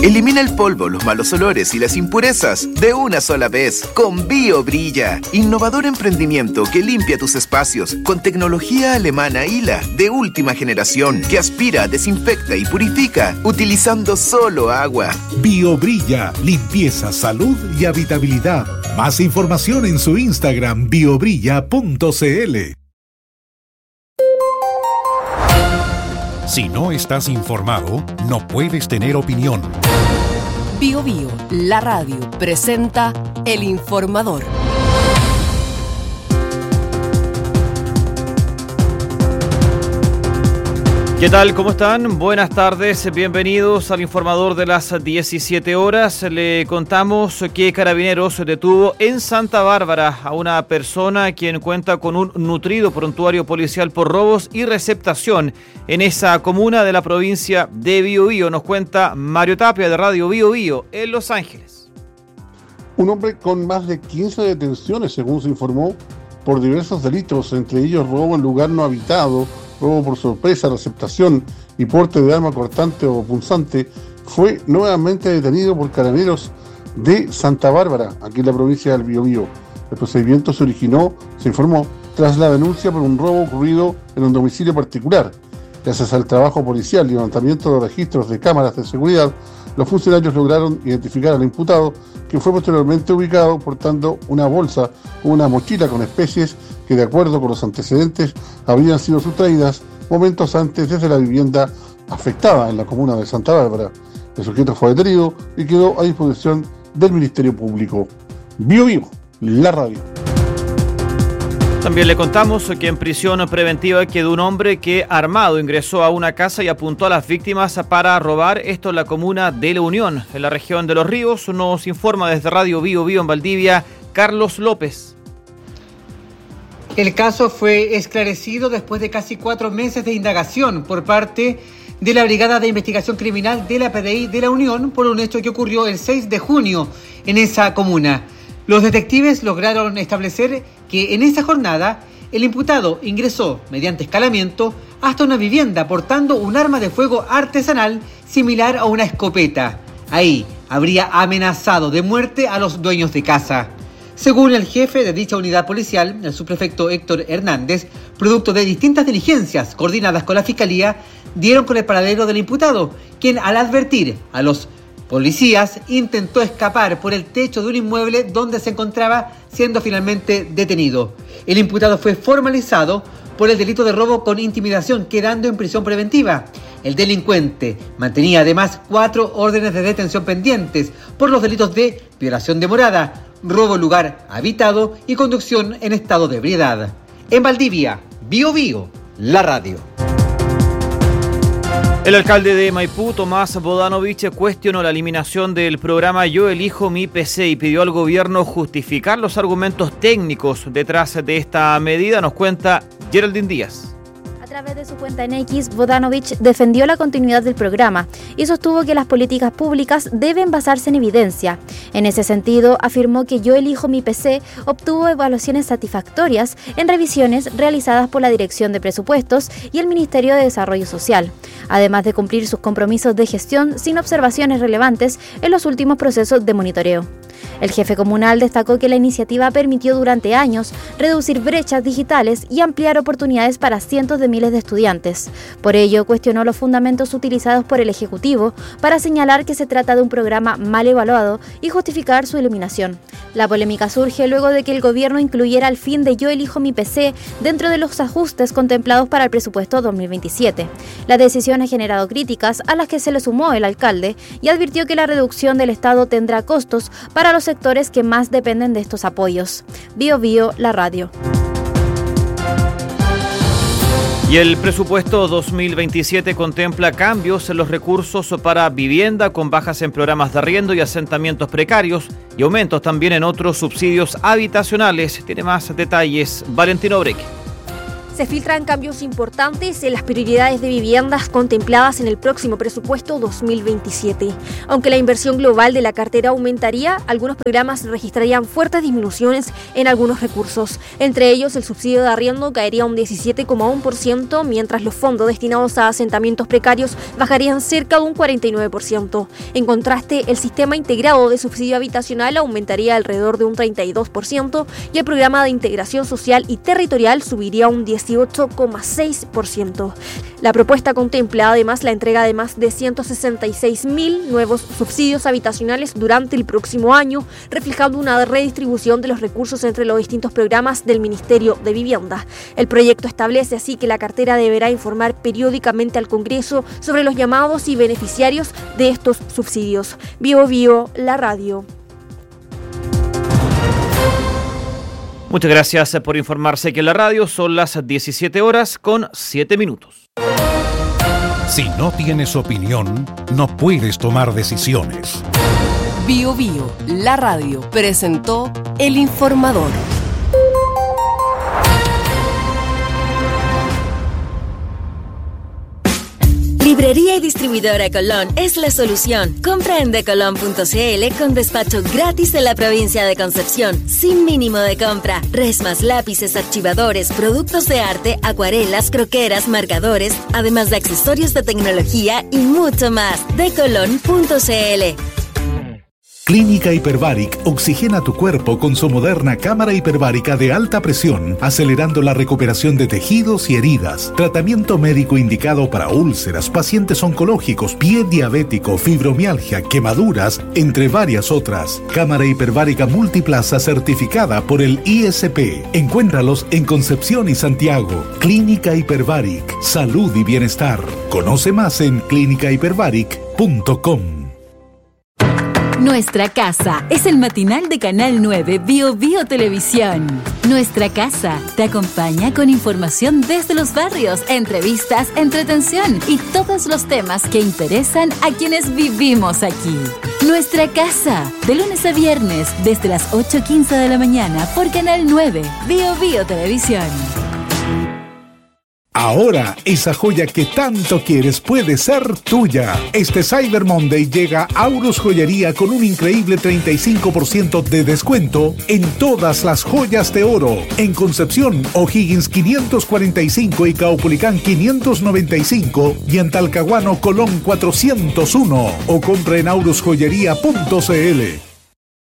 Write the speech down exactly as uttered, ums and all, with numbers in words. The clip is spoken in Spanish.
Elimina el polvo, los malos olores y las impurezas de una sola vez con BioBrilla. Innovador emprendimiento que limpia tus espacios con tecnología alemana I L A de última generación que aspira, desinfecta y purifica utilizando solo agua. BioBrilla, limpieza, salud y habitabilidad. Más información en su Instagram biobrilla punto cl. Si no estás informado, no puedes tener opinión. Bio Bio, la radio, presenta El Informador. ¿Qué tal? ¿Cómo están? Buenas tardes, bienvenidos al Informador de las diecisiete horas. Le contamos que Carabineros detuvo en Santa Bárbara a una persona quien cuenta con un nutrido prontuario policial por robos y receptación en esa comuna de la provincia de Biobío. Nos cuenta Mario Tapia de Radio Biobío en Los Ángeles. Un hombre con más de quince detenciones, según se informó, por diversos delitos, entre ellos robo en lugar no habitado, robo por sorpresa, receptación y porte de arma cortante o punzante, fue nuevamente detenido por Carabineros de Santa Bárbara, aquí en la provincia del Biobío. El procedimiento se originó, se informó, tras la denuncia por un robo ocurrido en un domicilio particular. Gracias al trabajo policial y levantamiento de registros de cámaras de seguridad, los funcionarios lograron identificar al imputado, quien fue posteriormente ubicado portando una bolsa o una mochila con especies que, de acuerdo con los antecedentes, habrían sido sustraídas momentos antes desde la vivienda afectada en la comuna de Santa Bárbara. El sujeto fue detenido y quedó a disposición del Ministerio Público. Bio Bio, la radio. También le contamos que en prisión preventiva quedó un hombre que armado ingresó a una casa y apuntó a las víctimas para robar, esto en la comuna de La Unión, en la región de Los Ríos. Nos informa desde Radio Bio Bio en Valdivia, Carlos López. El caso fue esclarecido después de casi cuatro meses de indagación por parte de la Brigada de Investigación Criminal de la P D I de La Unión por un hecho que ocurrió el seis de junio en esa comuna. Los detectives lograron establecer que en esa jornada el imputado ingresó mediante escalamiento hasta una vivienda portando un arma de fuego artesanal similar a una escopeta. Ahí habría amenazado de muerte a los dueños de casa. Según el jefe de dicha unidad policial, el subprefecto Héctor Hernández, producto de distintas diligencias coordinadas con la Fiscalía, dieron con el paradero del imputado, quien al advertir a los policías intentó escapar por el techo de un inmueble donde se encontraba, siendo finalmente detenido. El imputado fue formalizado por el delito de robo con intimidación, quedando en prisión preventiva. El delincuente mantenía además cuatro órdenes de detención pendientes por los delitos de violación de morada, robo en lugar habitado y conducción en estado de ebriedad. En Valdivia, Bio Bio, la radio. El alcalde de Maipú, Tomás Bodanovich, cuestionó la eliminación del programa Yo Elijo Mi P C y pidió al gobierno justificar los argumentos técnicos detrás de esta medida. Nos cuenta Geraldine Díaz. A través de su cuenta en X, Bodanovich defendió la continuidad del programa y sostuvo que las políticas públicas deben basarse en evidencia. En ese sentido, afirmó que Yo Elijo Mi P C obtuvo evaluaciones satisfactorias en revisiones realizadas por la Dirección de Presupuestos y el Ministerio de Desarrollo Social, además de cumplir sus compromisos de gestión sin observaciones relevantes en los últimos procesos de monitoreo. El jefe comunal destacó que la iniciativa permitió durante años reducir brechas digitales y ampliar oportunidades para cientos de miles de estudiantes. Por ello, cuestionó los fundamentos utilizados por el Ejecutivo para señalar que se trata de un programa mal evaluado y justificar su eliminación. La polémica surge luego de que el gobierno incluyera el fin de Yo Elijo Mi P C dentro de los ajustes contemplados para el presupuesto dos mil veintisiete. La decisión ha generado críticas a las que se le sumó el alcalde y advirtió que la reducción del Estado tendrá costos para los sectores que más dependen de estos apoyos. Bio Bio, la radio. Y el presupuesto dos mil veintisiete contempla cambios en los recursos para vivienda con bajas en programas de arriendo y asentamientos precarios y aumentos también en otros subsidios habitacionales. Tiene más detalles Valentino Breque. Se filtran cambios importantes en las prioridades de viviendas contempladas en el próximo presupuesto dos mil veintisiete. Aunque la inversión global de la cartera aumentaría, algunos programas registrarían fuertes disminuciones en algunos recursos. Entre ellos, el subsidio de arriendo caería un diecisiete coma uno por ciento, mientras los fondos destinados a asentamientos precarios bajarían cerca de un cuarenta y nueve por ciento. En contraste, el sistema integrado de subsidio habitacional aumentaría alrededor de un treinta y dos por ciento y el programa de integración social y territorial subiría un dieciocho coma seis por ciento. La propuesta contempla además la entrega de más de ciento sesenta y seis mil nuevos subsidios habitacionales durante el próximo año, reflejando una redistribución de los recursos entre los distintos programas del Ministerio de Vivienda. El proyecto establece así que la cartera deberá informar periódicamente al Congreso sobre los llamados y beneficiarios de estos subsidios. Bio Bio, la radio. Muchas gracias por informarse que en la radio son las diecisiete horas con siete minutos. Si no tienes opinión, no puedes tomar decisiones. Bio Bio, la radio, presentó El Informador. Librería y distribuidora Colón es la solución. Compra en decolon punto c l con despacho gratis en la provincia de Concepción, sin mínimo de compra. Resmas, lápices, archivadores, productos de arte, acuarelas, croqueras, marcadores, además de accesorios de tecnología y mucho más. decolon punto c l. Clínica Hyperbaric oxigena tu cuerpo con su moderna cámara hiperbárica de alta presión, acelerando la recuperación de tejidos y heridas. Tratamiento médico indicado para úlceras, pacientes oncológicos, pie diabético, fibromialgia, quemaduras, entre varias otras. Cámara hiperbárica multiplaza certificada por el I S P. Encuéntralos en Concepción y Santiago. Clínica Hyperbaric, salud y bienestar. Conoce más en clínica hyperbaric punto com. Nuestra Casa es el matinal de Canal nueve Bio Bio Televisión. Nuestra Casa te acompaña con información desde los barrios, entrevistas, entretención y todos los temas que interesan a quienes vivimos aquí. Nuestra Casa, de lunes a viernes desde las ocho quince de la mañana por Canal nueve Bio Bio Televisión. Ahora, esa joya que tanto quieres puede ser tuya. Este Cyber Monday llega a Aurus Joyería con un increíble treinta y cinco por ciento de descuento en todas las joyas de oro. En Concepción, O'Higgins quinientos cuarenta y cinco y Caupolicán quinientos noventa y cinco y en Talcahuano, Colón cuatrocientos uno. O compra en aurus joyería punto c l.